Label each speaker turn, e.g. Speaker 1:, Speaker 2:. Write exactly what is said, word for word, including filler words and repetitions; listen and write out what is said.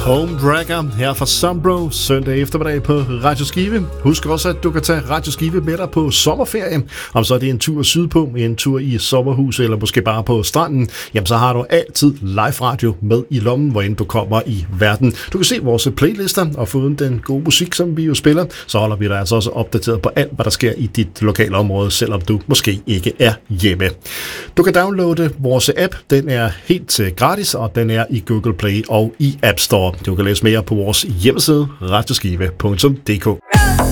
Speaker 1: Home Dragger her fra Sombro søndag eftermiddag på Radio Skive. Husk også, at du kan tage Radio Skive med dig på sommerferie. Om så er det en tur sydpå, en tur i sommerhus eller måske bare på stranden, jamen så har du altid live radio med i lommen, hvor end du kommer i verden. Du kan se vores playlister, og foruden den gode musik, som vi jo spiller, så holder vi dig altså også opdateret på alt, hvad der sker i dit lokale område, selvom du måske ikke er hjemme. Du kan downloade vores app. Den er helt gratis, og den er i Google Play og i App Store. Du kan læse mere på vores hjemmeside radioskive punktum d k.